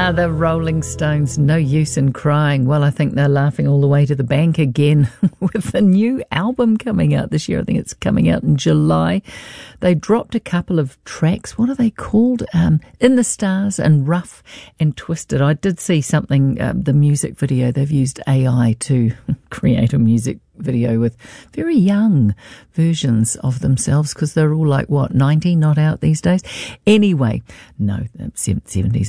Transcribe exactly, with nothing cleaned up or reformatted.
Ah, the Rolling Stones, no use in crying. Well, I think they're laughing all the way to the bank again with the new album coming out this year. I think it's coming out in July. They dropped a couple of tracks. What are they called? Um, In the Stars and Rough and Twisted. I did see something, um, the music video. They've used A I to create a music video with very young versions of themselves because they're all like, what, ninety, not out these days? Anyway, no, seventies.